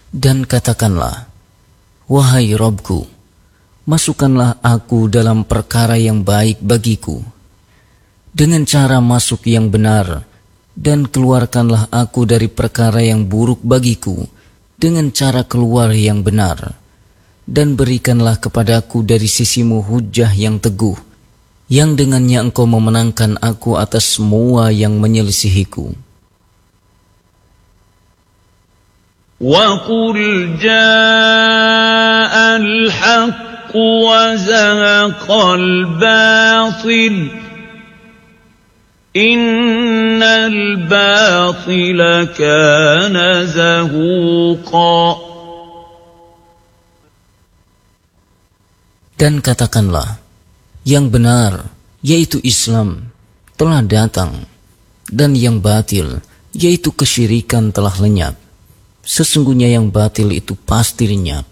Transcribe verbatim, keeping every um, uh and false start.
Dan katakanlah, wahai Rabbku, masukkanlah aku dalam perkara yang baik bagiku, dengan cara masuk yang benar, dan keluarkanlah aku dari perkara yang buruk bagiku, dengan cara keluar yang benar, dan berikanlah kepadaku dari sisimu hujjah yang teguh, yang dengannya engkau memenangkan aku atas semua yang menyelisihiku. وَقُلْ جَاءَ الْحَقُّ وَزَهَقَ الْبَاطِلُ إِنَّ الْبَاطِلَ كَانَ زَهُوقًا. Dan katakanlah, yang benar, yaitu Islam, telah datang, dan yang batil, yaitu kesyirikan telah lenyap. Sesungguhnya yang batil itu pasti lenyap.